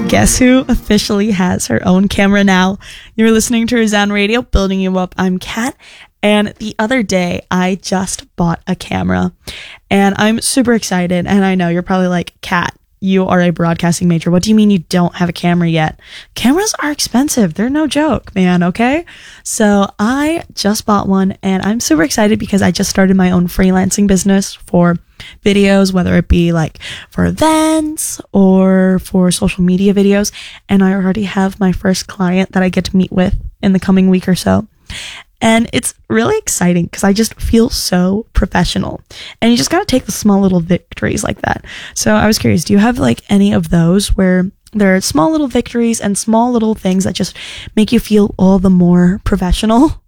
Guess who officially has her own camera now? You're listening to Resound Radio, Building You Up. I'm Kat, and the other day I just bought a camera, and I'm super excited. And I know you're probably like, Kat, you are a broadcasting major. What do you mean you don't have a camera yet? Cameras are expensive. They're no joke, man, okay? So I just bought one, and I'm super excited because I just started my own freelancing business for videos, whether it be like for events or for social media videos. And I already have my first client that I get to meet with in the coming week or so. And it's really exciting because I just feel so professional. And you just got to take the small little victories like that. So I was curious, do you have like any of those where there are small little victories and small little things that just make you feel all the more professional?